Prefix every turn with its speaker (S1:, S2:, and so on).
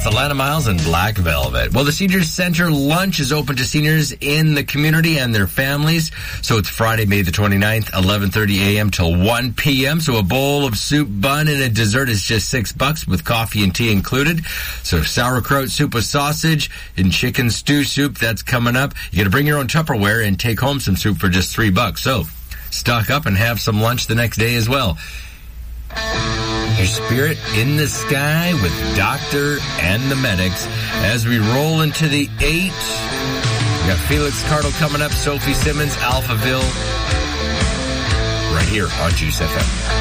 S1: Atlanta Miles and Black Velvet. Well, the Senior Center lunch is open to seniors in the community and their families. So it's Friday, May the 29th, 11:30 a.m. till 1 p.m. So a bowl of soup, bun, and a dessert is just $6 with coffee and tea included. So sauerkraut soup with sausage and chicken stew soup, that's coming up. You got to bring your own Tupperware and take home some soup for just $3. So stock up and have some lunch the next day as well. Your Spirit in the Sky with Doctor and the Medics. As we roll into the 8, we got Felix Cardle coming up, Sophie Simmons, Alphaville, right here on Juice FM.